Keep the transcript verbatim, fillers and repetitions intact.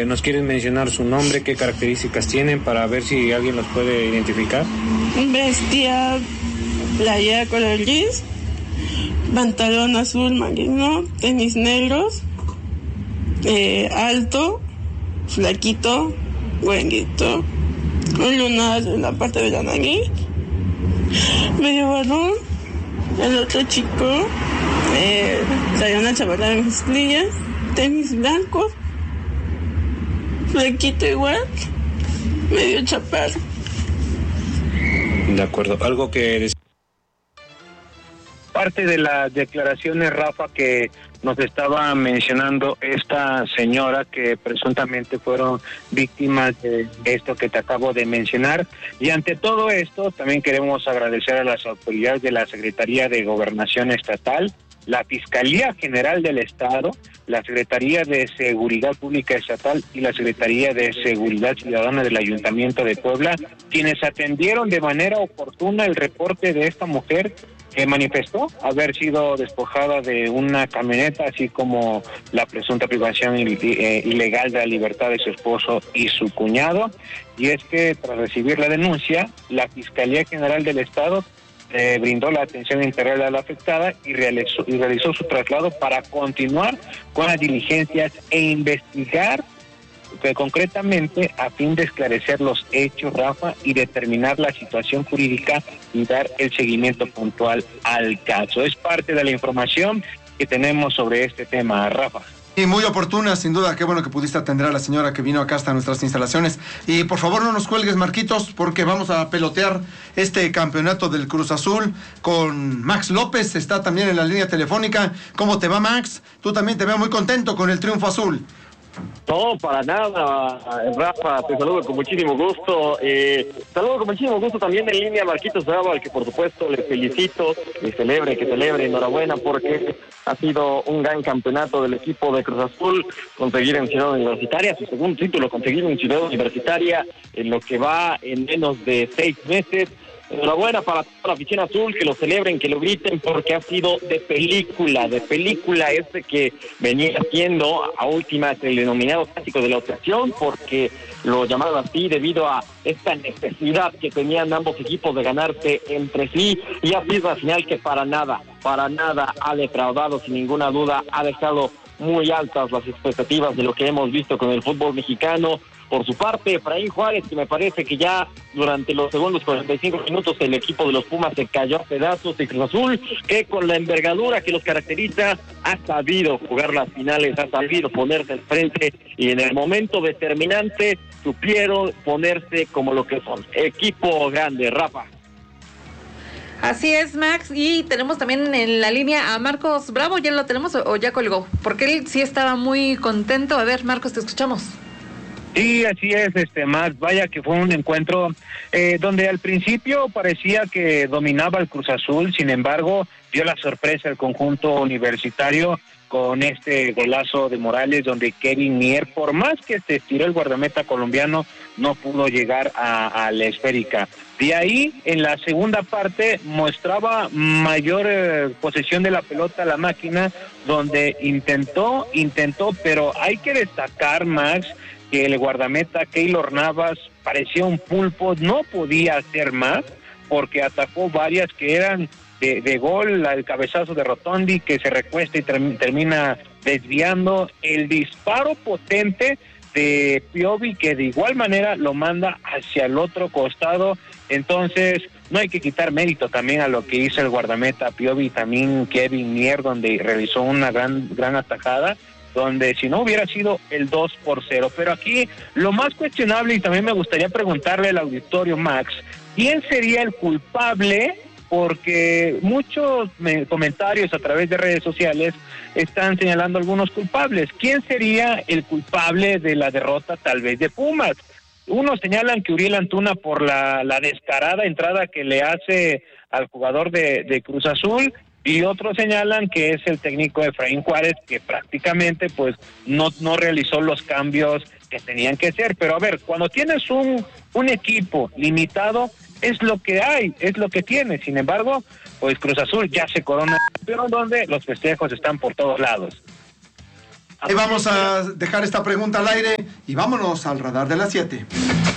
¿nos quieren mencionar su nombre, qué características tienen para ver si alguien los puede identificar? Vestía playera color gris, pantalón azul marino, tenis negros, eh, alto, flaquito, güenguito, un lunar en la parte de la nariz, medio varón. El otro chico eh, traía una chamarra de mezclilla, tenis blancos, flaquito igual, medio chaparro. De acuerdo, algo que decir. Parte de las declaraciones, Rafa, que nos estaba mencionando esta señora que presuntamente fueron víctimas de esto que te acabo de mencionar. Y ante todo esto, también queremos agradecer a las autoridades de la Secretaría de Gobernación Estatal, la Fiscalía General del Estado, la Secretaría de Seguridad Pública Estatal y la Secretaría de Seguridad Ciudadana del Ayuntamiento de Puebla, quienes atendieron de manera oportuna el reporte de esta mujer que manifestó haber sido despojada de una camioneta, así como la presunta privación ilegal de la libertad de su esposo y su cuñado. Y es que tras recibir la denuncia, la Fiscalía General del Estado eh, brindó la atención integral a la afectada y realizó, y realizó su traslado para continuar con las diligencias e investigar que concretamente a fin de esclarecer los hechos, Rafa, y determinar la situación jurídica y dar el seguimiento puntual al caso. Es parte de la información que tenemos sobre este tema, Rafa. Y muy oportuna, sin duda. Qué bueno que pudiste atender a la señora que vino acá hasta nuestras instalaciones. Y por favor no nos cuelgues, Marquitos, porque vamos a pelotear este campeonato del Cruz Azul con Max López. Está también en la línea telefónica. ¿Cómo te va, Max? Tú también te veo muy contento con el triunfo azul. No, para nada, Rafa, te saludo con muchísimo gusto. Eh, saludo con muchísimo gusto también en línea a Marquitos Bravo, al que por supuesto le felicito, que celebre, que celebre, enhorabuena, porque ha sido un gran campeonato del equipo de Cruz Azul, conseguir en Ciudad Universitaria, su segundo título, conseguir en Ciudad Universitaria, en lo que va en menos de seis meses. Enhorabuena para toda la afición azul, que lo celebren, que lo griten, porque ha sido de película, de película este que venía haciendo a últimas el denominado clásico de la ocasión, porque lo llamaron así debido a esta necesidad que tenían ambos equipos de ganarse entre sí, y ha sido al final que para nada, para nada ha defraudado, sin ninguna duda, ha dejado muy altas las expectativas de lo que hemos visto con el fútbol mexicano. Por su parte, Efraín Juárez, que me parece que ya durante los segundos cuarenta y cinco minutos el equipo de los Pumas se cayó a pedazos de Cruz Azul, que con la envergadura que los caracteriza ha sabido jugar las finales, ha sabido ponerse al frente y en el momento determinante supieron ponerse como lo que son, equipo grande. Rafa. Así es, Max, y tenemos también en la línea a Marcos Bravo. ¿Ya lo tenemos o ya colgó? Porque él sí estaba muy contento. A ver, Marcos, te escuchamos. Sí, así es, este Max, vaya que fue un encuentro eh, donde al principio parecía que dominaba el Cruz Azul, sin embargo, dio la sorpresa el conjunto universitario con este golazo de Morales, donde Kevin Mier, por más que se estiró el guardameta colombiano, no pudo llegar a, a la esférica. De ahí, en la segunda parte, mostraba mayor eh, posesión de la pelota la máquina, donde intentó, intentó, pero hay que destacar, Max, que el guardameta Keylor Navas parecía un pulpo, no podía hacer más, porque atacó varias que eran de, de gol, el cabezazo de Rotondi que se recuesta y ter- termina desviando, el disparo potente de Piovi que de igual manera lo manda hacia el otro costado. Entonces no hay que quitar mérito también a lo que hizo el guardameta Piovi, también Kevin Mier, donde realizó una gran, gran atajada, donde si no hubiera sido el dos por cero. Pero aquí lo más cuestionable, y también me gustaría preguntarle al auditorio, Max, ¿quién sería el culpable? Porque muchos me, comentarios a través de redes sociales están señalando algunos culpables. ¿Quién sería el culpable de la derrota tal vez de Pumas? Unos señalan que Uriel Antuna por la, la descarada entrada que le hace al jugador de, de Cruz Azul, y otros señalan que es el técnico Efraín Juárez, que prácticamente pues no, no realizó los cambios que tenían que ser. Pero a ver, cuando tienes un, un equipo limitado, es lo que hay, es lo que tienes. Sin embargo, pues Cruz Azul ya se corona, pero donde los festejos están por todos lados. Ahí vamos a dejar esta pregunta al aire Y vámonos al radar de las siete.